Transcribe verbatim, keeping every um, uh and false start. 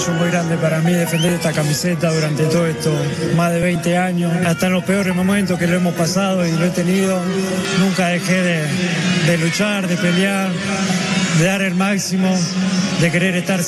orgullo muy grande para mí defender esta camiseta durante todo esto, más de veinte años, hasta en los peores momentos que lo hemos pasado y lo he tenido, nunca dejé de, de luchar, de pelear, de dar el máximo, de querer estar